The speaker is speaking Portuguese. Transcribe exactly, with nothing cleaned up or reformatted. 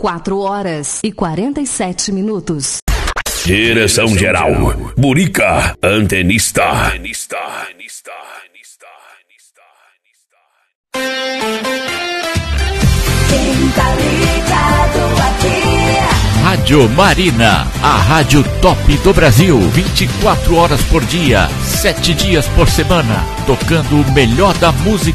quatro horas e quarenta e sete minutos. Direção geral, Burica, antenista. antenista. Quem tá ligado aqui? Rádio Marina, a rádio top do Brasil, vinte e quatro horas por dia, sete dias por semana, tocando o melhor da música